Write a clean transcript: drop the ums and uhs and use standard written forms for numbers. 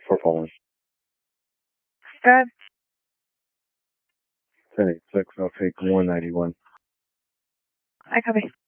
for Poland. Good. 1086, I'll take 191. I copy.